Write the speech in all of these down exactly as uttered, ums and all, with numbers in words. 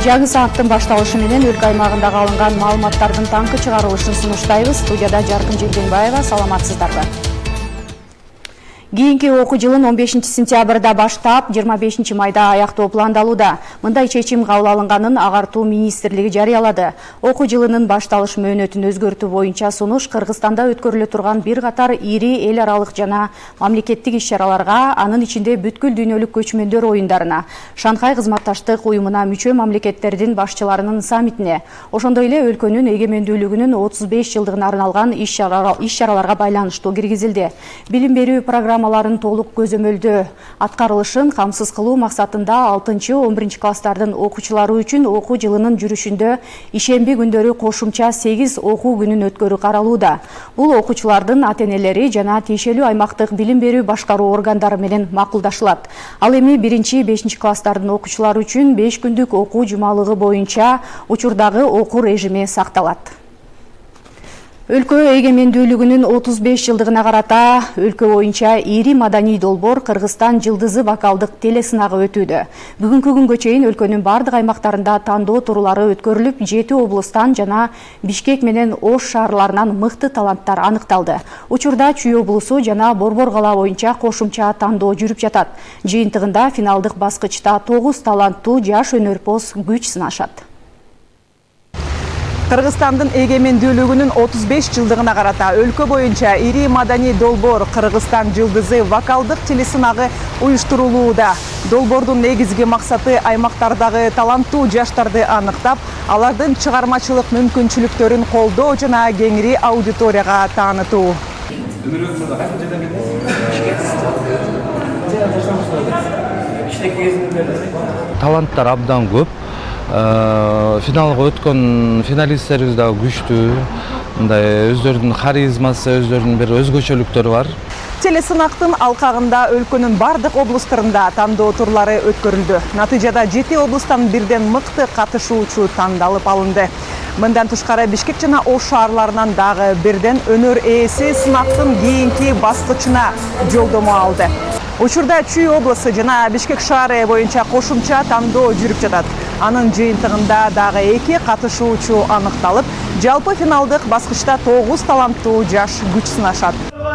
Жаңы сааттын башталышы менен өлкө аймагындагы алынган маалыматтардын таңкы чыгарылышын сунуштайбыз. Студияда Жаркын Желденбаева, саламатсыздарбы. Кийинки окуу жылын он бешинчи сентябрда баштап, жыйырма бешинчи майда аяктоо пландалууда. Мындай чечим кабыл алынганын Агартуу министрлиги жарыялады. Окуу жылынын башталыш мөөнөтүн өзгөртүү боюнча сунуш Кыргызстанда өткөрүлө турган бир катар ири эл аралык жана мамлекеттик иш-чараларга, анын ичинде бүткүл дүйнөлүк көчмөндөр оюндарына, Шанхай кызматташтык уюмуна мүчө мамлекеттердин башчыларынын саммитине, ошондой эле өлкөнүн эгемендүүлүгүнүн отуз беш жылдыгына арналган иш-чараларга байланыштуу киргизилди. Билим берүү программаларын толук көзөмөлдөө аткарылышын камсыз кылуу максатында алтынчы он биринчи класстардын окуучулары үчүн окуу жылынын жүрүшүндө ишемби күндөрү кошумча сегиз окуу күнүн өткөрүү каралууда. Бул окуучулардын ата-энелери жана тиешелүү аймактык билим берүү башкаруу органдары менен макулдашылат. Ал эми биринчи бешинчи класстардын окуучулары үчүн беш күндүк окуу жумалыгы боюнча учурдагы окуу режими сакталат. Өлкө эгемендүүлүгүнүн отуз беш жылдыгына карата өлкө боюнча ири маданий долбоор Кыргызстан жылдызы вокалдык телесынагы өтүүдө. Бүгүнкү күнгө чейин өлкөнүн бардык аймактарында тандоо туруулары өткөрүлүп, жети облустан жана Бишкек менен Ош шаарларынан мыкты таланттар аныкталды. Учурда Чүй облусу жана Борбор кала боюнча кошумча тандоо жүрүп жатат. Жыйынтыгында финалдык баскычта тогуз таланттуу жаш өнөрпоз күч сынашат. Кыргызстандын эгемендүүлүгүнүн отуз беш жылдыгына карата өлкө боюнча ири маданий долбоор Кыргызстан жылдызы вокалдык телесынагы уюштурулууда. Долбоордун негизги максаты аймактардагы таланттуу жаштарды аныктап, алардын чыгармачылык мүмкүнчүлүктөрүн колдоо жана кеңири аудиторияга таанытуу. Таланттар абдан көп. Финалга өткөн финалисттерибиз да күчтүү. Мындай өздөрүнүн харизмасы, өздөрүнүн бир өзгөчөлүктөрү бар. Телесынактын алкагында өлкөнүн бардык облустарында тандоо турлары өткөрүлдү. Натыйжада жети облустан бирден мыкты катышуучу тандалып алынды. Мындан тышкары Бишкек жана Ош шаарларынан дагы бирден өнөр ээси сынактын кийинки баскычына жолдомо алды. Учурда Чүй облусу жана Бишкек шаары боюнча кошумча тандоо жүрүп жатат. Анын жыйынтыгында дагы эки катышуучу аныкталып, жалпы финалдык баскычта тогуз таланттуу жаш күч сынашат.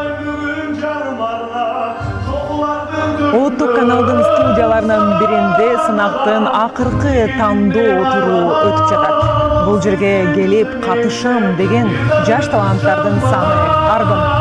Улуттук каналдын студияларынын биринде сынактын акыркы тандоо туру өтүп жатат. Бул жерге келип катышам деген жаш таланттардын саны арбын.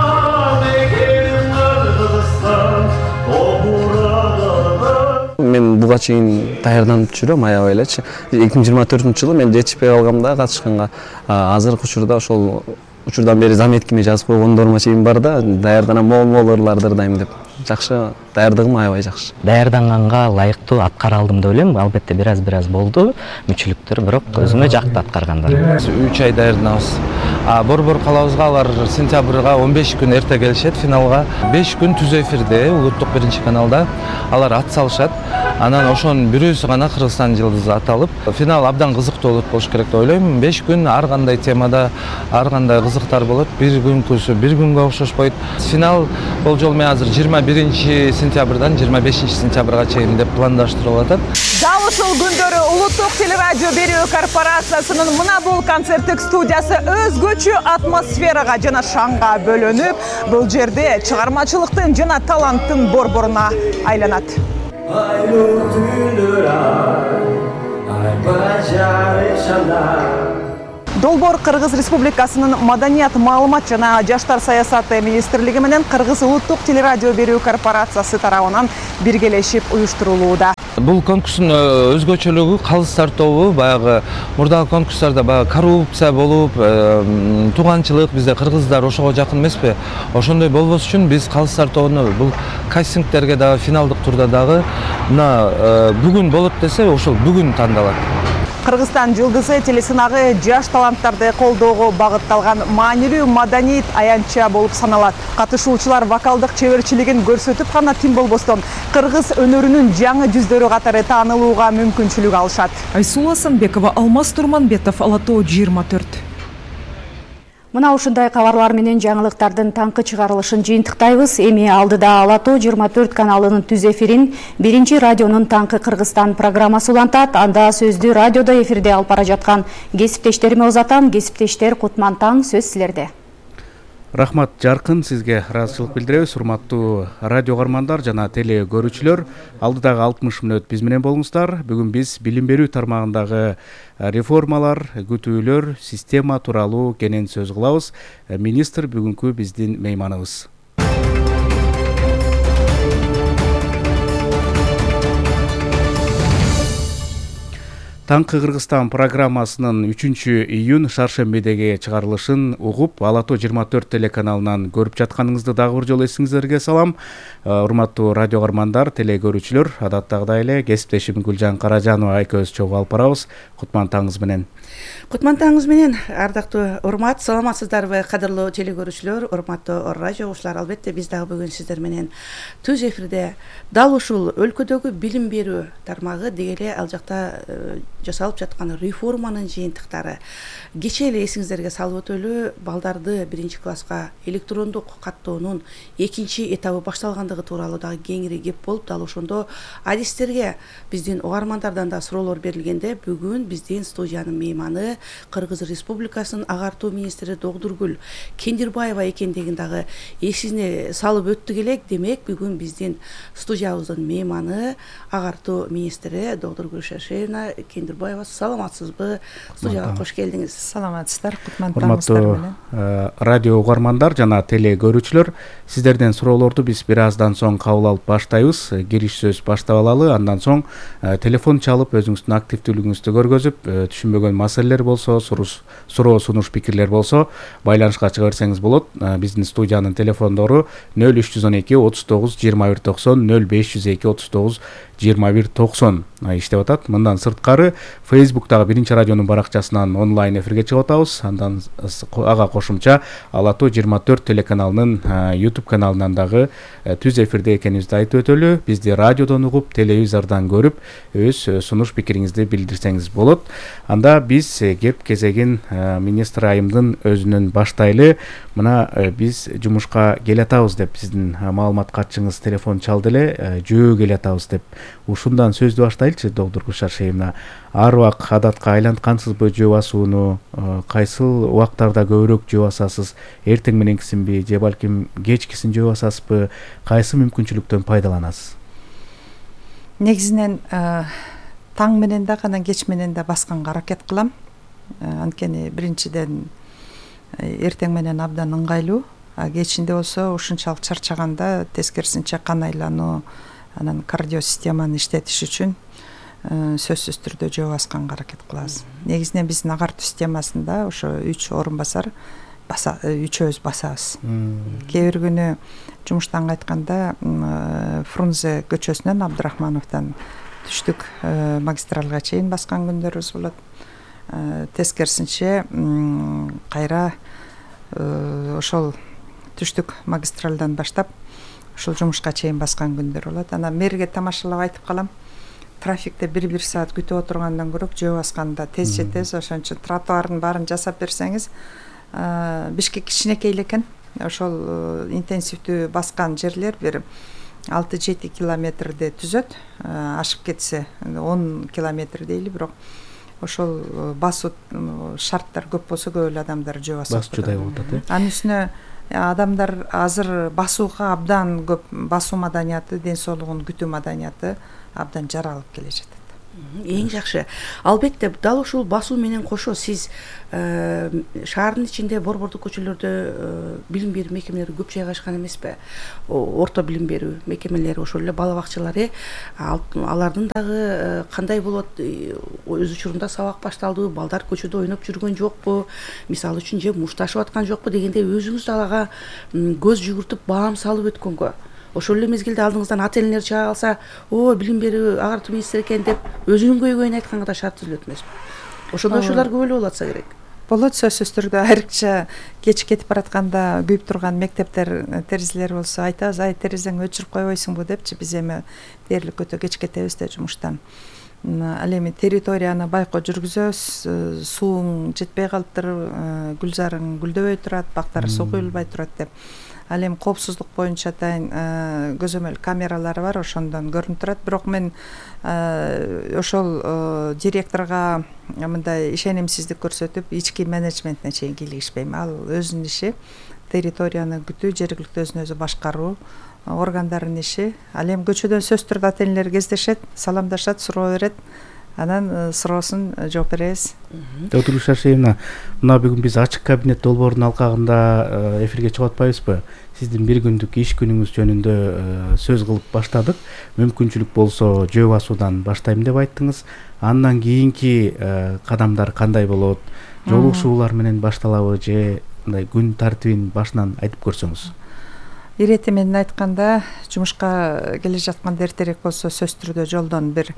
Мен буга чейин даярданып жүрөм аябай элечи. эки миң жыйырма төртүнчү жылы мен жетишпей калгам да катышканга. Азыркы учурда ошол учурдан бери заметкиме жазып койгондорума чейин бар да, даярданам, мол-мол ырларды ырдайм деп. Жакшы, даярдыгым аябай жакшы. Даярданганга ылайыктуу аткара алдым деп ойлойм. Албетте бир-аз-бир-аз болду мүчүлүктөр, бирок өзүмө жакты аткаргандар. үч ай даярданабыз. А Борбор калабызга алар сентябрга он беш күн эрте келишет финалга. беш күн түз эфирде улуттук биринчи каналда алар ат салышат. Анан ошонун бирөөсү гана Кыргызстан жылдызы аталып, финал абдан кызыктуу болот болуш керек деп ойлойм. беш күн ар кандай темада, ар кандай кызыктар болот. Бир күнкүсү бир күнгө окшошпойт. Финал болжол менен азыр жыйырма биринчи сентябрдан жыйырма бешинчи сентябрга чейин деп пландаштырылып атат. Дал ушул күндөрү Улуттук телерадио берүү корпорациясынын мына бул концерттик студиясы өзгөчө атмосферага жана шаңга бөлөнүп, бул жерде чыгармачылыктын жана таланттын борборуна айланат. Долбоор Кыргыз Республикасынын Маданият, маалымат жана жаштар саясаты министрлиги менен Кыргыз Улуттук телерадио берүү корпорациясы тарабынан биргелешип уюштурулууда. Бул конкурстун өзгөчөлүгү калыс тартообу, баягы мурдагы конкурстарда баягы коррупция болуп, тууганчылык, бизде кыргыздар ошого жакын эмеспи? Ошондой болбос үчүн биз калыс тартоону бул кастингтерге дагы финалдык турда дагы мына бүгүн болот десе, ошол бүгүн тандалат. Кыргызстан жылдызы телесынагы жаш таланттарды колдоого багытталган маанилүү маданий аянтча болуп саналат. Катышуучулар вокалдык чеберчилигин көрсөтүп гана тим болбостон, кыргыз өнөрүнүн жаңы жүздөрү катары таанылууга мүмкүнчүлүк алышат. Айсула Санбекова, Алмаз Турманбетов, Ала Тоо жыйырма төрт. Мына ушундай кабарлар менен жаңылыктардын таңкы чыгарылышын жыйынтыктайбыз. Эми алдыда Ала Тоо жыйырма төрт каналынын түз эфирин биринчи радионун таңкы Кыргызстан программасы улантат. Анда сөздү радиодо эфирде алып бара жаткан кесиптештериме узатам. Кесиптештер, Кутман таң, сөз силерде. Рахмат Жаркын, сизге ыраазычылык билдиребиз. Урматтуу радио каармандар жана теле көрүүчүлөр, алдыдагы алтымыш мүнөт биз менен болуңуздар. Бүгүн биз билим берүү тармагындагы реформалар, күтүүлөр, система тууралуу кенен сөз кылабыз. Министр бүгүнкү биздин мейманыбыз. Таңкы Кыргызстан программасынын үчүнчү июнь шаршембидеги чыгарылышын угуп, Ала Тоо жыйырма төрт телеканалынан көрүп жатканыңызды дагы бир жолу эсиңиздерге салам. Урматтуу радио каармандар, теле көрүүчүлөр, адаттагыдай эле кесиптешим Гүлжан Каражанова экөөбүз чогуу алып барабыз. Кутман таңыңыз менен. Кутман таңыңыз менен, ардактуу урмат, саламатсыздарбы кадырлуу теле көрүүчүлөр, урматтуу радио угуучулар. Албетте биз дагы бүгүн сиздер менен түз эфирде дал ушул өлкөдөгү билим берүү тармагы дегеле ал жакта жасалып жаткан реформанын жыйынтыктары. Кечээ эле эсиңиздерге салып өтөлү, балдарды биринчи класска электрондук каттоонун экинчи этабы башталгандыгы тууралуу дагы кеңири кеп болуп, дал ошондо адистерге биздин угармандардан да суроолор берилгенде, бүгүн биздин студиянын мейманы Кыргыз Республикасынын агартуу министри Догдургүл Кендирбаева экендигин дагы эсине салып өттүк элек. Демек, бүгүн биздин студиябыздын мейманы агартуу министри Догдургүл Шершеевна Кендирбаева. Саламатсызбы? Студияга кош келдиңиз. Саламатсыздар, Кутман таңыңыздар менен. Урматтуу радио угармандар жана теле көрүүчүлөр, сиздерден суроолорду биз бир аздан соң кабыл алып баштайбыз. Кириш сөз баштап алалы, андан соң телефон чалып өзүңүздүн активдүүлүгүңүздү көргөзүп, түшүнбөгөн маселелер болсо, суроо сунуш пикирлер болсо, байланышка чыга берсеңиз болот. Биздин студиянын телефондору нөл үч жүз он эки отуз тогуз жыйырма бир токсон, нөл беш жүз эки отуз тогуз жыйырма бир токсон иштеп атат. Мындан сырткары Facebook'тагы биринчи радионун баракчасынан онлайн эфирге чыгып атабыз. Андан ага кошумча Ала Тоо жыйырма төрт телеканалынын YouTube каналынан дагы түз эфирде экенибизди айтып өтөлү. Бизди радиодон угуп, телевизордон көрүп, өз сунуш пикириңизди билдирсеңиз болот. Анда биз кеп кезегин министр айымдын өзүнөн баштайлы. Мына биз жумушка келе атабыз деп биздин маалымат катчыңыз телефон чалды эле, жөө келе атабыз деп. Ушундан сөздү баштайлычы, Догдургүл Шершеевна. Ар убак адатка айланткансызбы жөө басууну? Кайсыл убактарда көбүрөөк жөө басасыз? Эртең мененкисинби же балким кечкисин жөө басасызбы? Кайсы мүмкүнчүлүктөн пайдаланасыз? Негизинен таң менен да, анан кеч менен да басканга аракет кылам. Анткени биринчиден эртең менен абдан ыңгайлуу, а кечинде болсо ушунчалык чарчаганда тескерисинче кан айлануу, анан кардиосистеманы иштетиш үчүн сөзсүз түрдө жөө басканга аракет кылабыз. Негизинен биздин агартуу системасында ошо үч орун басар, үчөөбүз басабыз. Кээ бир күнү жумуштан кайтканда Фрунзе көчөсүнөн Абдырахмановдон түштүк магистралга чейин баскан күндөрүбүз болот. Тескерисинче кайра ошол түштүк магистралдан баштап ошол жумушка чейин баскан күндөр болот. Анан мэрге тамашалап айтып калам. Трафикте бир-бир саат күтүп отургандан көрөк жөө басканда тез жетесиз. Ошон үчүн тротуардын баарын жасап берсеңиз, Бишкек кичинекей экен. Ошол интенсивдүү баскан жерлер бир алты жети километрди түзөт. Ашып кетсе он километр дейли, бирок ошол басуу шарттар көп болсо көп эле адамдар жөө басат. Басчудай болот, э? Анын үстүнө адамдар азыр басууга абдан көп, басуу маданияты, ден соолугун күтүү маданияты абдан жаралып келе жатат. Эң жакшы. Албетте, дал ушул басуу менен кошо сиз шаардын ичинде борбордук көчөлөрдө билим берүү мекемелери көп жайгашкан эмеспи? Орто билим берүү мекемелери, ошол эле бала бакчалары, алардын дагы кандай болот? Өз учурунда сабак башталдыбы? Балдар көчөдө ойноп жүргөн жокпу? Мисалы үчүн же мушташып аткан жокпу дегенде өзүңүз ага көз жүгүртүп баам салып өткөнгө, ошол эле мезгилде алдыңыздан ата энелер чыга калса, о, билим берүү агартуу министри экен деп өзүнүн көйгөйүн айтканга да шарт түзүлөт эмеспи? Ошондо ошолор көп эле болуп атса керек. Болот, сөзсүз түрдө. Айрыкча кеч кетип баратканда күйүп турган мектептер, терезелер болсо айтабыз, ай терезеңи өчүрүп койбойсуңбу депчи, биз эми дээрлик өтө кеч кетебиз да жумуштан. Ал эми территорияны байкоо жүргүзөбүз, сууң жетпей калыптыр, гүлзарың гүлдөбөй турат, бактар суу куюлбай турат деп. Ал эми коопсуздук боюнча атайын көзөмөл камералары бар, ошондон көрүнүп турат. Бирок мен ошол директорго мындай ишенимсиздик көрсөтүп, ички менеджментине чейин кийлигишпейм. Ал өзүнүн иши, территорияны күтүү, жергиликтүү өзүн өзү башкаруу органдарынын иши. Ал эми көчөдөн сөзсүз түрдө ата энелер кездешет, саламдашат, суроо берет. Анан суроосун жооп беребиз. Доктор Шашиевна, мына бүгүн биз ачык кабинет долбоорунун алкагында эфирге чыгып атпайбызбы? Сиздин бир күндүк иш күнүңүз жөнүндө сөз кылып баштадык. Мүмкүнчүлүк болсо жөө басуудан баштайм деп айттыңыз. Андан кийинки кадамдар кандай болот? Жолугушуулар менен башталабы же мындай күн тартибин башынан айтып көрсөңүз? Ирети менен айтканда, жумушка келе жатканда эртерээк болсо сөзсүз түрдө жолдон бир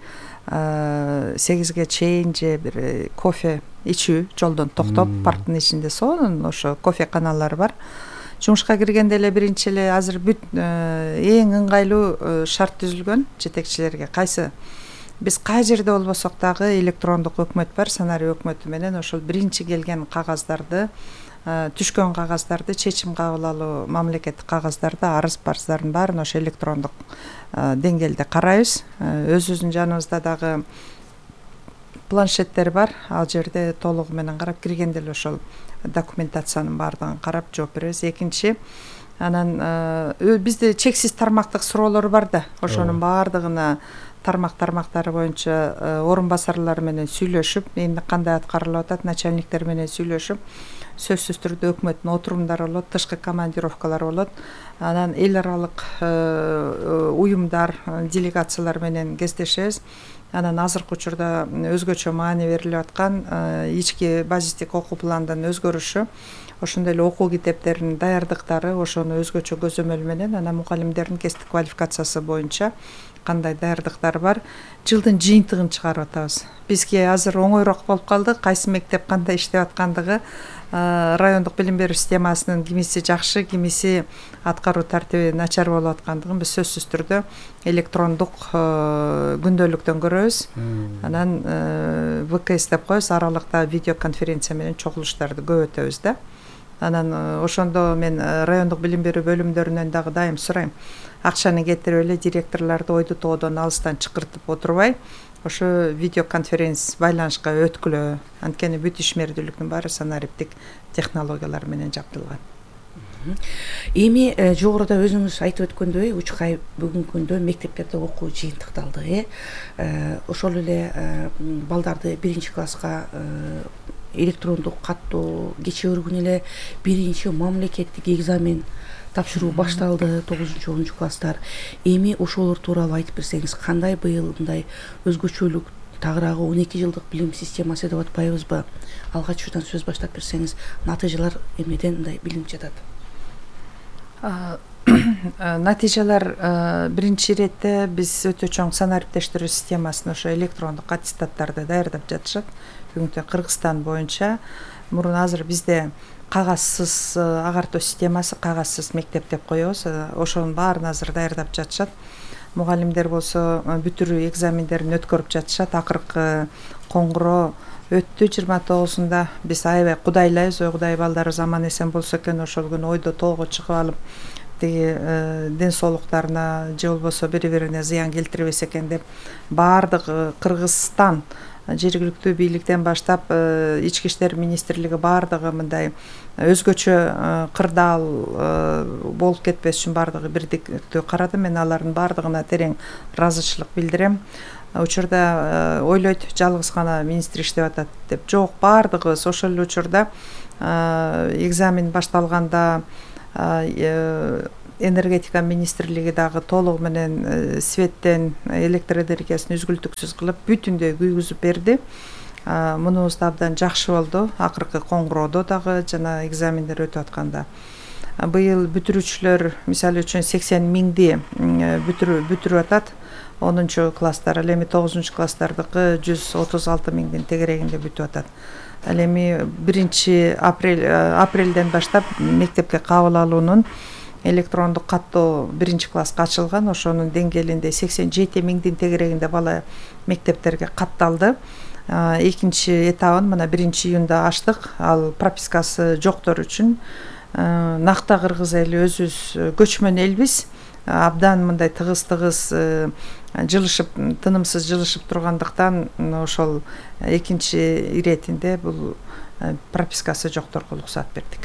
сегизге чейин же бир кофе ичүү, жолдон токтоп, парктын ичинде сонун ошо кофе каналары бар. Жумушка киргенде эле биринчи эле азыр бүт эң ыңгайлуу шарт түзүлгөн жетекчилерге. Кайсы биз кай жерде болбосок дагы электрондук өкмөт бар, санарио өкмөтү менен ошол биринчи келген кагаздарды, түшкөн кагаздарды, чечим кабыл алуу мамлекеттик кагаздарды, арыз парыздардын баарын ошо электрондук деңгээлде карайбыз. Өзүбүздүн жаныбызда дагы планшеттер бар. Ал жерде толугу менен карап, киргенде эле ошол документациянын баардыгын карап жооп беребиз. Экинчи, анан бизде чексиз тармактык суроолор бар да, ошонун баардыгына тармак тармактары боюнча орун басарлар менен сүйлөшүп, эмне кандай аткарылып атат, начальниктер менен сүйлөшүп, сөзсүз түрдө өкмөттүн отурумдары болот, тышкы командировкалар болот. Анан эл аралык уюмдар, делегациялар менен кездешебиз. Анан азыркы учурда өзгөчө маани берилип аткан ички базистик окуу пландын өзгөрүшү, ошондой эле окуу китептеринин даярдыктары, ошону өзгөчө көзөмөл менен, анан мугалимдердин кесиптик квалификациясы боюнча кандай даярдыктар бар, жылдын жыйынтыгын чыгарып атабыз. Бизге азыр оңойрок болуп калды, кайсы мектеп кандай иштеп аткандыгы, райондук билим берүү системасынын кимиси жакшы, кимиси аткаруу тартиби начар болуп аткандыгын биз сөзсүз түрдө электрондук күндөлүктөн көрөбүз. Анан ВКС деп коебуз, аралыкта видеоконференция менен чогулуштарды көбөтөбүз да. Анан ошондо мен райондук билим берүү бөлүмдөрүнөн дагы дайым сурайм. Акчаны кетирип эле директорлорду ойду тоодон алыстан чакыртып отурбай, ошо видеоконференц байланышка өткүлөө. Анткени бүт ишмердүүлүктүн баары санариптик технологиялар менен жабдылган. Эми жогоруда өзүңүз айтып өткөндөй, үч ай бүгүнкү күндө мектептерде окуу жыйынтыкталды. Ошол эле балдарды биринчи класска электрондук каттоо кечээ өргүн эле биринчи мамлекеттик экзамен тапшыруу башталды, тогузунчу онунчу класстар. Эми ошолор тууралуу айтып берсеңиз, кандай быйыл мындай өзгөчөлүк, тагыраагы он эки жылдык билим системасы деп атпайбызбы? Алгачтан сөз баштап берсеңиз, натыйжалар эмнеден мындай билинип жатат? Натыйжалар биринчи иретте биз өтө чоң санариптештирүү системасын, ошо электрондук аттестаттарды даярдап жатышат. Бүгүнкү Кыргызстан боюнча мурун азыр бизде кагазсыз агартуу системасы, кагазсыз мектеп деп коебуз. Ошонун баарын азыр даярдап жатышат. Мугалимдер болсо бүтүрүү экзамендерин өткөрүп жатышат. Акыркы коңгуроо өттү жыйырма тогузунда. Биз аябай кудайлайбыз, ой кудай балдары заман эсен болсо экен, ошол күнү ойдо тоого чыгып алып, тиги ден соолуктарына же болбосо бири-бирине зыян келтирбесе экен деп баардык Кыргызстан жергиликтүү бийликтен баштап ички иштер министрлиги баардыгы мындай өзгөчө кырдаал болуп кетпес үчүн баардыгы бирдиктүү карады. Мен алардын баардыгына терең ыраазычылык билдирем. Учурда ойлойт, жалгыз гана министр иштеп атат деп. Жок, баардыгыбыз ошол эле учурда экзамен башталганда энергетика министрлиги дагы толугу менен светтен, электр энергиясын үзгүлтүксүз кылып, бүтүндөй күйгүзүп берди. Мунубуз да абдан жакшы болду. Акыркы коңгуроодо дагы жана экзамендер өтүп атканда. Быйыл бүтүрүүчүлөр, мисалы үчүн сексен миңди бүтүрүп атат. онунчу класстар, ал эми тогузунчу класстардыкы жүз отуз алты миңдин тегерегинде бүтүп атат. Ал эми биринчи апрель апрелден баштап мектепке кабыл алуунун электрондук каттоо биринчи класска ачылган, ошонун деңгээлинде сексен жети миңдин тегерегинде бала мектептерге катталды. Экинчи этабын мына биринчи июнда ачтык. Ал пропискасы жоктор үчүн накта кыргыз эли өзүбүз көчмөн элбиз. Абдан мындай тыгыз-тыгыз жылышып, тынымсыз жылышып тургандыктан ошол экинчи иретинде бул пропискасы жокторго уруксат бердик.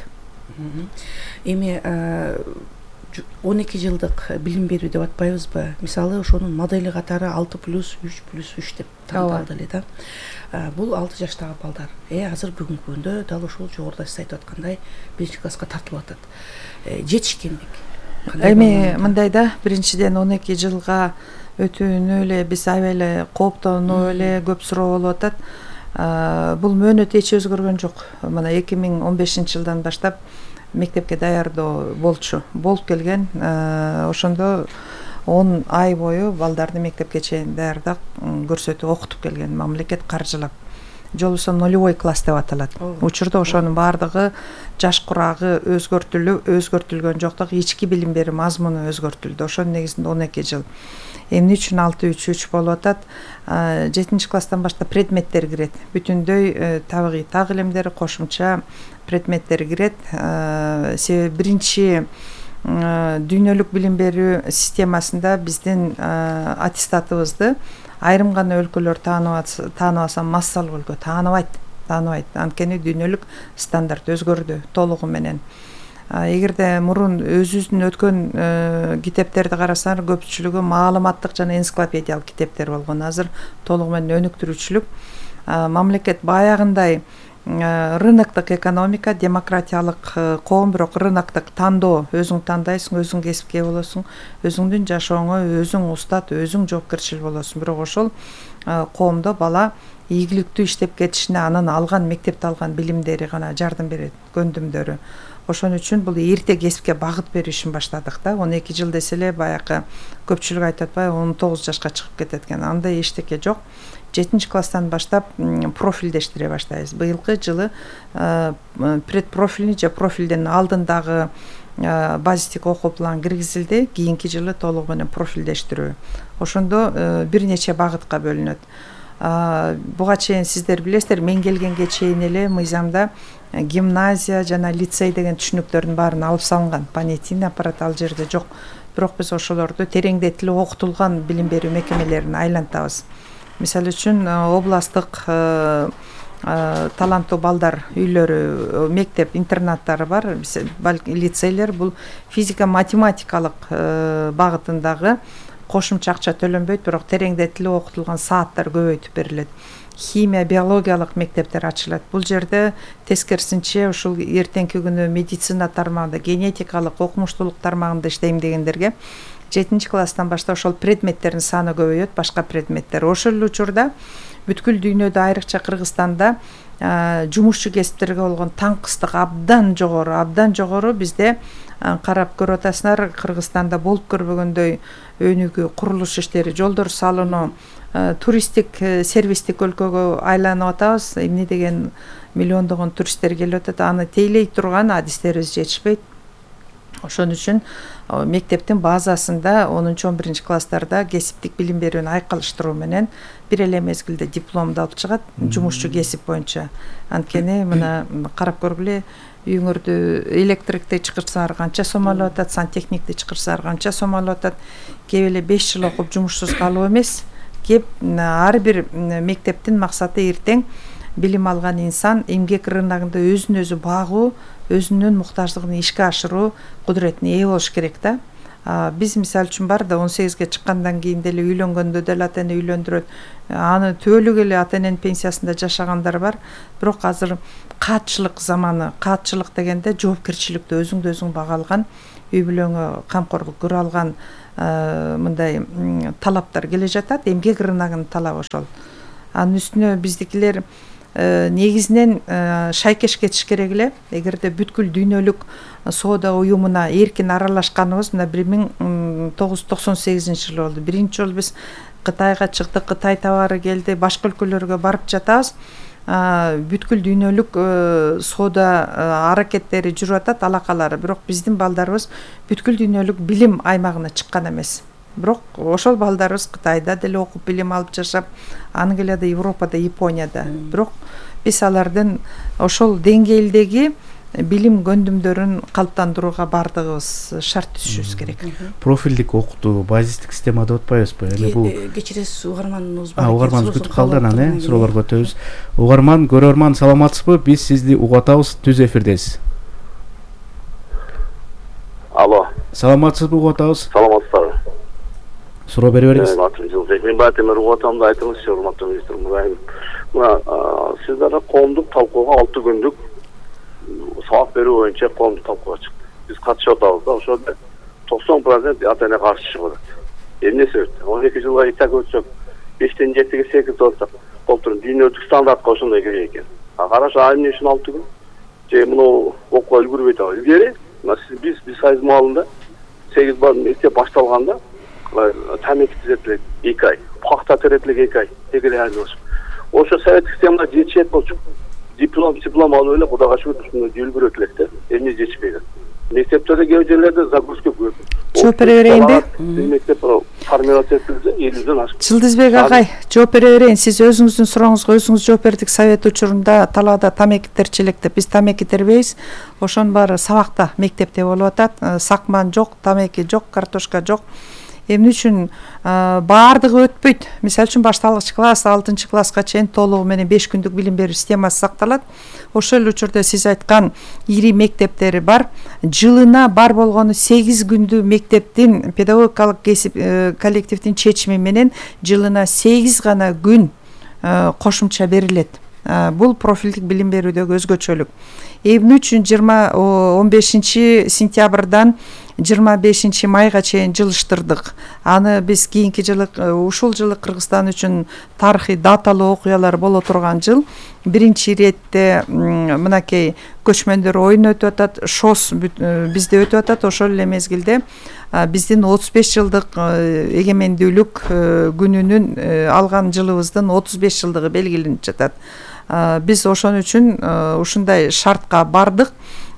Эми он эки жылдык билим берүү деп атпайбызбы? Мисалы ошонун модели катары алты плюс үч плюс үч деп тандалды эле да. Бул алты жаштагы балдар. Э азыр бүгүнкү күндө дал ошол жогоруда сиз айтып аткандай биринчи класска тартылып атат. Жетишкендик. Эми мындай да, биринчиден он эки жылга өтүүнү эле биз аябай эле кооптонуп эле көп суроо болуп атат. Бул мөөнөт эч өзгөргөн жок. Мына эки миң он бешинчи жылдан баштап мектепке даярдоо болчу. Болуп келген. Ошондо он ай бою балдарды мектепке чейин даярдап көрсөтүп окутуп келген, мамлекет каржылап. Жолусу нулевой класс деп аталат. Учурда ошонун баардыгы жаш курагы өзгөртүлүп, өзгөртүлгөн жок, ички билим берүү мазмуну өзгөртүлдү. Ошонун негизинде он эки жыл. Эмне үчүн алты үч үч болуп атат? жетинчи класстан баштап предметтер кирет. Бүтүндөй табигый так илимдер, кошумча предметтер кирет. Себеби биринчи дүйнөлүк билим берүү системасында биздин аттестатыбызды айрым гана өлкөлөр тааныбаса, массалык өлкө тааныбайт, тааныбайт. Анткени дүйнөлүк стандарт өзгөрдү толугу менен. Эгерде мурун өзүбүздүн өткөн китептерди карасаңар, көпчүлүгү маалыматтык жана энциклопедиялык китептер болгон. Азыр толугу менен өнүктүрүүчүлүк. Мамлекет баягындай рыноктук экономика, демократиялык коом, бирок рыноктук тандоо, өзүң тандайсың, өзүң кесипке болосуң, өзүңдүн жашооңо өзүң устат, өзүң жоопкерчил болосуң. Бирок ошол коомдо бала ийгиликтүү иштеп кетишине анын алган мектепте алган билимдери гана жардам берет, көндүмдөрү. Ошон үчүн бул эрте кесипке багыт берүү ишин баштадык да. он эки жыл десе эле баягы көпчүлүк айтып атпайбы, он тогуз жашка чыгып кетет экен. Андай эчтеке жок. жетинчи класстан баштап профилдештире баштайбыз. Быйылкы жылы предпрофильный же профилден алдындагы базистик окуу план киргизилди. Кийинки жылы толугу менен профилдештирүү. Ошондо бир нече багытка бөлүнөт. Буга чейин сиздер билесиздер, мен келгенге чейин эле мыйзамда гимназия жана лицей деген түшүнүктөрдүн баарын алып салынган. Понятийный аппарат ал жерде жок. Бирок биз ошолорду тереңдетилип окутулган билим берүү мекемелерине айлантабыз. Мисалы үчүн областтык таланттуу балдар үйлөрү, мектеп, интернаттары бар, лицейлер. Бул физика математикалык багытындагы кошумча акча төлөнбөйт, бирок тереңдетилип окутулган сааттар көбөйтүп берилет. Химия, биологиялык мектептер ачылат. Бул жерде тескерисинче ушул эртеңки күнү медицина тармагында, генетикалык, окумуштуулук тармагында иштейм дегендерге жетинчи класстан баштап ошол предметтердин саны көбөйөт, башка предметтер. Ошол учурда бүткүл дүйнөдө, айрыкча Кыргызстанда жумушчу кесиптерге болгон таңкыстык абдан жогору, абдан жогору. Бизде карап көрүп атасыңар, Кыргызстанда болуп көрбөгөндөй өнүгүү, курулуш иштери, жолдор салынуу, туристтик, сервистик өлкөгө айланып атабыз. Эмне деген миллиондогон туристтер келип атат, аны тейлей турган адистерибиз жетишпейт. Ошон үчүн мектептин базасында онунчу он биринчи класстарда кесиптик билим берүүнү айкалыштыруу менен бир эле мезгилде дипломду алып чыгат, жумушчу кесип боюнча. Анткени мына карап көргүлө, үйүңөрдү электрикти чакырсаңар канча сом алып атат, сантехникти чакырсаңар канча сом алып атат. Кеп эле беш жыл окуп жумушсуз калуу эмес. Кеп ар бир мектептин максаты эртең билим алган инсан эмгек рыногунда өзүн өзү багуу, өзүнүн муктаждыгын ишке ашыруу кудуретине ээ болуш керек да. Биз мисалы үчүн бар да он сегизге чыккандан кийин деле үйлөнгөндө деле ата эне үйлөндүрөт. Аны түбөлүк эле ата эненин пенсиясында жашагандар бар. Бирок азыр каатчылык заманы, каатчылык дегенде жоопкерчиликти өзүңдү өзүң бага алган, үй бүлөңө камкорлук көрө алган мындай талаптар келе жатат. Эмгек рыногунун талабы ошол. Анын үстүнө биздикилер негизинен шайкеш кетиш керек эле. Эгерде бүткүл дүйнөлүк соода уюмуна эркин аралашканыбыз мына бир миң тогуз жүз токсон сегизинчи жылы болду. Биринчи жолу биз Кытайга чыктык, Кытай товары келди, башка өлкөлөргө барып жатабыз. бүткүл дүйнөлүк соода аракеттери жүрүп атат, алакалары. Бирок биздин балдарыбыз бүткүл дүйнөлүк билим аймагына чыккан эмес. Бирок ошол балдарыбыз Кытайда деле окуп билим алып жашап, Англияда, Европада, Японияда. Бирок биз алардын ошол деңгээлдеги билим көндүмдөрүн калыптандырууга бардыгыбыз шарт түзүшүбүз керек. Профилдик окутуу, базистик система деп атпайбызбы? Эми бул кечиресиз, угарманыбыз бар. Угарманыбыз күтүп калды, анан э суроолорго өтөбүз. Угарман, көрөрман, саламатсызбы? Биз сизди угуп атабыз, түз эфирдесиз. Алло. Саламатсызбы, угуп атабыз? Саламатсызбы. Суроо бере бериңиз. Мен Батемир угуп атамды айтыңызчы, урматтуу министр мырайым. Мына сиздер коомдук талкууга алты күндүк сабак берүү боюнча коомдук талкууга чыкты. Биз катышып атабыз да, ошондо токсон процент ата-эне каршы чыгып атат. Эмне себептен? он эки жылга итак өтсөк, бештен жетиге сегиз болсок, болтур дүйнөлүк стандартка ошондой керек экен. А караш эмне үчүн алты күн? Же муну окууга үлгүрбөй атабыз. Илгери, биз биз сайыз маалында сегиз бал мектеп башталганда тамеки тизет эки ай, пахта терет эки ай, тегеле айырылышып. Ошо совет системада жетишет болчу. Диплом, диплом алып эле Кудайга шүгүр ушуну үлгүрөт элек да. Эмне жетишпейт? Мектептерде кээ жерлерде загрузка көп. Жооп бере берейинби? Мектеп формировать этилди, элүүдөн ашык. Жылдызбек агай, жооп бере берейин. Сиз өзүңүздүн сурооңузга өзүңүз жооп бердик. Совет учурунда талаада тамеки терчилекте биз тамеки тербейбиз. Ошонун баары сабакта, мектепте болуп атат. Сакман жок, тамеки жок, картошка жок. Эмне үчүн баардыгы өтпөйт. Мисалы үчүн башталгыч класс, алтынчы класска чейин толугу менен беш күндүк билим берүү системасы сакталат. Ошол учурда сиз айткан ири мектептери бар. Жылына бар болгону сегиз күндү мектептин педагогикалык кесип коллективдин чечими менен жылына сегиз гана күн кошумча берилет. Бул профилдик билим берүүдөгү өзгөчөлүк. Эмне үчүн жыйырма он бешинчи сентябрдан жыйырма бешинчи майга чейин жылыштырдык. Аны биз кийинки жылы, ушул жылы Кыргызстан үчүн тарыхый даталуу окуялар боло турган жыл. Биринчи иретте мынакей көчмөндөр оюн өтүп атат, шос бизде өтүп атат. Ошол эле мезгилде биздин отуз беш жылдык эгемендүүлүк күнүнүн алган жылыбыздын отуз беш жылдыгы белгиленип жатат. Биз ошон үчүн ушундай шартка бардык.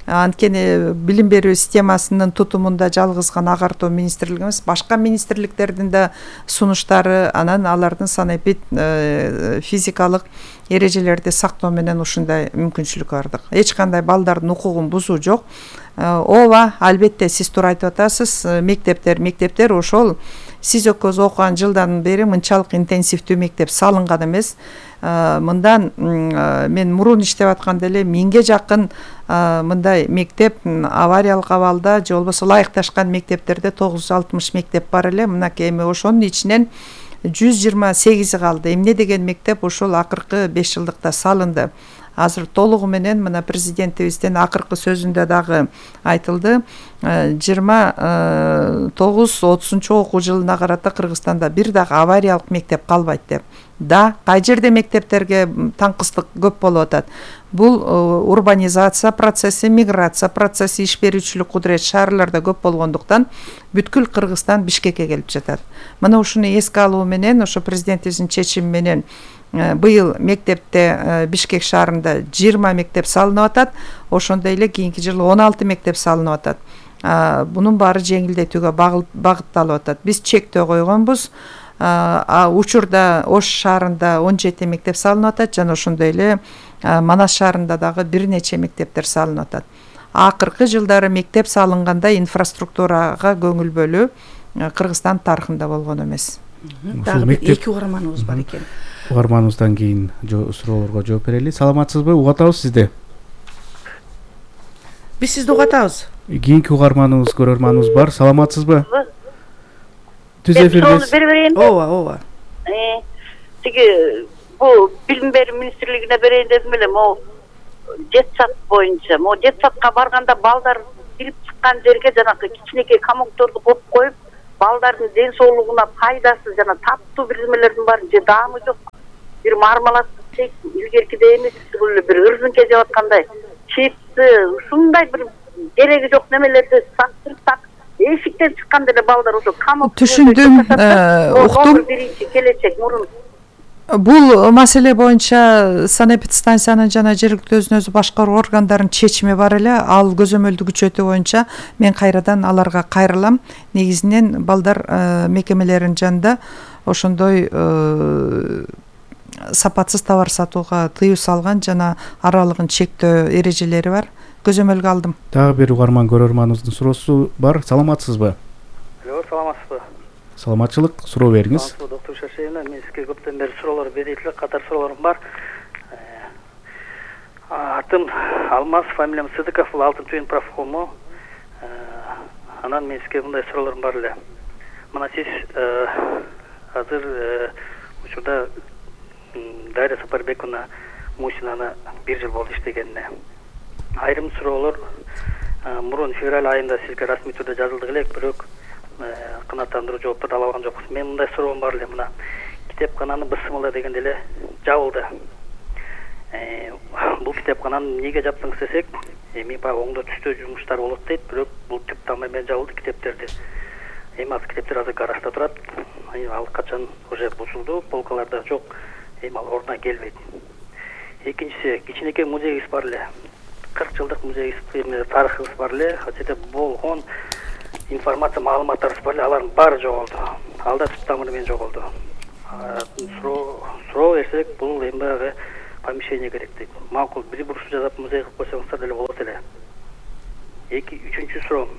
Анткени билим берүү системасынын тутумунда жалгыз гана агартуу министрлиги эмес, башка министрликтердин да сунуштары, анан алардын санэпид физикалык эрежелерди сактоо менен ушундай мүмкүнчүлүк бардык. Эч кандай балдардын укугун бузуу жок. Ооба, албетте сиз туура айтып атасыз. Мектептер, мектептер ошол сиз экөөбүз окуган жылдан бери мынчалык интенсивдүү мектеп салынган эмес. Мындан мен мурун иштеп атканда эле миңге жакын мындай мектеп авариялык абалда же болбосо ылайыкташкан мектептерде тогуз жүз алтымыш мектеп бар эле. Мынакей эми ошонун ичинен жүз жыйырма сегизи калды. Эмне деген мектеп ушул акыркы беш жылдыкта салынды. Азыр толугу менен мына президентибиздин акыркы сөзүндө дагы айтылды. жыйырма тогуз отузунчу окуу жылына карата Кыргызстанда бир дагы авариялык мектеп калбайт деп. Да, кай жерде мектептерге таңкыстык көп болуп атат. Бул урбанизация процесси, миграция процесси, иш берүүчүлүк кудурет шаарларда көп болгондуктан бүткүл Кыргызстан Бишкекке келип жатат. Мына ушуну эске алуу менен, ошо президентибиздин чечими менен быйыл мектепте Бишкек шаарында жыйырма мектеп салынып атат. Ошондой эле кийинки жылы он алты мектеп салынып атат. Бунун баары жеңилдетүүгө багытталып атат. Биз чектөө койгонбуз. Учурда Ош шаарында он жети мектеп салынып атат жана ошондой эле Манас шаарында дагы бир нече мектептер салынып атат. Акыркы жылдары мектеп салынганда инфраструктурага көңүл бөлүү Кыргызстан тарыхында болгон эмес. Дагы эки угарманыбыз бар экен. Угарманыбыздан кийин суроолорго жооп берели. Саламатсызбы? Угуп атабыз сизди. Биз сизди угуп атабыз. Кийинки угарманыбыз, көрөрманыбыз бар. Саламатсызбы? Түз эфирдесиз. Ооба, ооба. Э, тиги бул билим берүү министрлигине берейин дедим эле, могу жетсат боюнча. Могу жетсатка барганда балдар кирип чыккан жерге жанагы кичинекей комокторду коюп коюп, балдардын ден соолугуна пайдасы жана таттуу бирдемелердин баары же даамы жок. Бир мармалат чек, илгеркидей эмес, бир ырзыңке жеп аткандай, чипсы, ушундай бир кереги жок немелерди сактырсак, эшиктен чыкканда эле балдар ошо камок түшүндүм, уктум. Биринчи келечек мурун. Бул маселе боюнча санэпидстанциянын жана жергиликтүү өзүн өзү башкаруу органдарынын чечими бар эле. Ал көзөмөлдү күчөтүү боюнча мен кайрадан аларга кайрылам. Негизинен балдар мекемелеринин жанында ошондой сапатсыз товар сатууга тыюу салган жана аралыгын чектөө эрежелери бар. Көзөмөлгө алдым. Дагы бир угарман көрөрманыбыздын суроосу бар. Саламатсызбы? Жок, саламатсызбы. Саламатчылык, суроо бериңиз. Саламатсызбы, доктор Шашеевна. Мен сизге көптөн бери суроолор берип эле, катар суроолорум бар. Атым Алмаз, фамилиям Сыдыков, бул Алтын Түйүн профкому. Анан мен сизге мындай суроолорум бар эле. Мына сиз азыр учурда Дарья Сапарбековна Мусинаны бир жыл болду иштегенине. Айрым суроолор мурун февраль айында сизге расмий түрдө жазылды элек, бирок канааттандыруу жоопторду ала алган жокпуз. Мен мындай суроом бар эле, мына китепкананы бысымылда дегенде эле жабылды. Бул китепкананы эмнеге жаптыңыз десек, эми баягы оңдоо түстөө жумуштар болот дейт, бирок бул түп тамыры менен жабылды китептерди. Эми азыр китептер азыр гаражда турат. Ал качан уже бузулду, полкаларда жок. Эми ал ордуна келбейт. Экинчиси, кичинекей музейибиз бар эле. кырк жылдык музейибиз, тарыхыбыз бар эле. Ачеде болгон информация, маалыматтарыбыз бар эле, алардын баары жоголду. Ал да түп тамыры менен жоголду. Суроо берсек, бул эми баягы помещение керек дейт. Макул, бир бурчу жасап музей кылып койсоңуздар деле болот эле. Эки, үчүнчү суроо.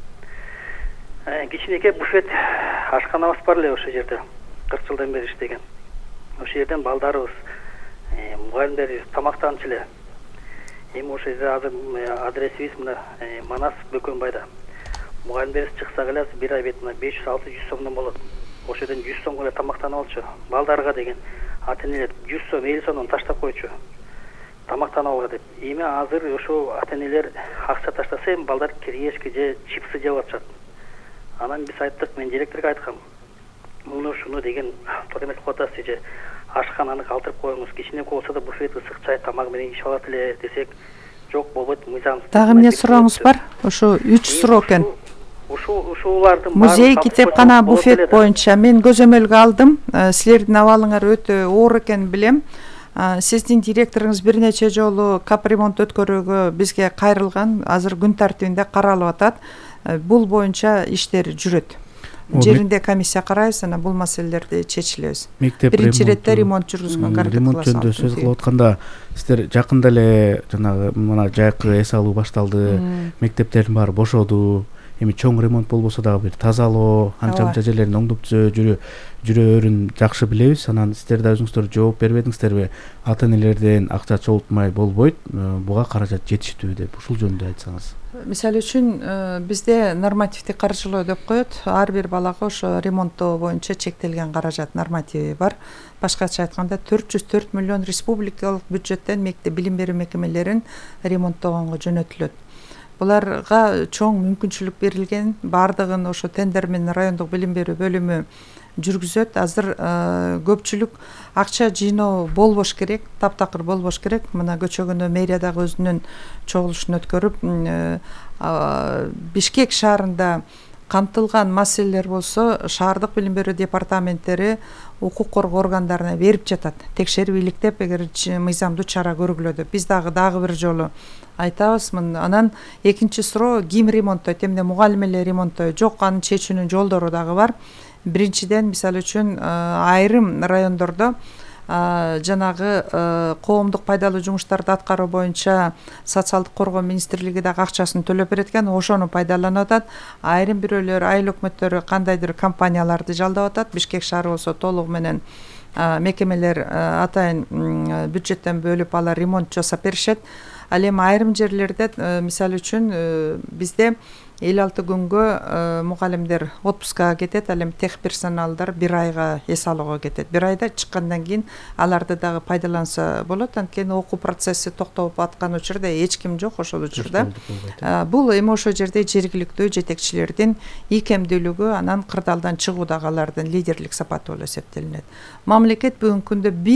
Кичинекей буфет ашканабыз бар эле ошол жерде. кырк жылдан бери иштеген. Ошол жерден балдарыбыз, мугалимдерибиз тамактанчу эле. Эми ошол жерде азыр адресибиз мына Манас Бөкөнбайда. Мугалимдерибиз чыксак эле бир ай бет мына беш жүз алты жүз сомдон болот. Ошол жерден жүз сомго эле тамактанып алчу. Балдарга деген ата-энелер жүз сом, элүү сомдон таштап койчу. Тамактанып алга деп. Эми азыр ошо ата-энелер акча таштаса, эми балдар кириешки же чипсы жеп атышат. Анан биз айттык, мен директорго айткам. Муну шуну деген туура эмес кылып атасыз же ашкананы калтырып коюңуз, кичинекей болсо да буфет ысык чай тамак менен ичип алат эле десек, жок болбойт, мыйзам. Дагы эмне сурооңуз бар? Ошо үч суроо экен. Ушул ушулардын музей, китепкана, буфет боюнча мен көзөмөлгө алдым. Силердин абалыңар өтө оор экенин билем. Сиздин директоруңуз бир нече жолу капремонт өткөрүүгө бизге кайрылган, азыр күн тартибинде каралып атат. Бул боюнча иштер жүрөт. Жеринде комиссия карайбыз, анан бул маселелерди чечилебиз. Биринчи иретте ремонт жүргүзгөнгө аракет кылабыз. Ремонт жөнүндө сөз кылып атканда, сиздер жакында эле жанагы мына жайкы эс алуу башталды, мектептердин баары бошоду. Эми чоң ремонт болбосо дагы бир тазалоо, анча-мынча жерлерин оңдоп жүрө жүрөөрүн жакшы билебиз. Анан сиздер да өзүңүздөр жооп бербедиңиздерби? Ата-энелерден акча чогултмай болбойт, буга каражат жетиштүү деп ушул жөнүндө айтсаңыз. Мисалы үчүн бизде нормативдик каржылоо деп коет. Ар бир балага ошо ремонттоо боюнча чектелген каражат нормативи бар. Башкача айтканда төрт жүз төрт миллион республикалык бюджеттен мектеп билим берүү мекемелерин ремонттогонго жөнөтүлөт. Буларга чоң мүмкүнчүлүк берилген, бардыгын ошо тендер менен райондук билим берүү бөлүмү жүргүзөт. Азыр көпчүлүк акча жыйноо болбош керек, таптакыр болбош керек. Мына көчөгөнө мэрия дагы өзүнүн чогулушун өткөрүп, Бишкек шаарында камтылган маселелер болсо, шаардык билим берүү департаменттери укук коргоо органдарына берип жатат. Текшерип иликтеп, эгер мыйзамдуу чара көрүлөдө. Биз дагы дагы бир жолу айтабыз. Анан экинчи суроо, ким ремонттойт? Эмне мугалим эле ремонттойт? Жок, анын чечүүнүн жолдору дагы бар. Биринчиден, мисалы үчүн айрым райондордо жанагы коомдук пайдалуу жумуштарды аткаруу боюнча социалдык коргоо министрлиги дагы акчасын төлөп берет экен, ошону пайдаланып атат. Айрым бирөөлөр, айыл өкмөттөрү кандайдыр компанияларды жалдап атат. Бишкек шаары болсо толугу менен мекемелер атайын бюджеттен бөлүп алар ремонт жасап беришет. Ал эми айрым жерлерде, мисалы үчүн бизде элүү алты күнгө мугалимдер отпускага кетет, ал эми тех персоналдар бир айга эс алууга кетет. Бир айда чыккандан кийин аларды дагы пайдаланса болот. Анткени окуу процесси токтоп аткан учурда эч ким жок ошол учурда. Бул эми ошол жерде жергиликтүү жетекчилердин ийкемдүүлүгү, анан кырдаалдан чыгуу дагы алардын лидерлик сапаты болуп эсептелинет. Мамлекет бүгүнкү күндө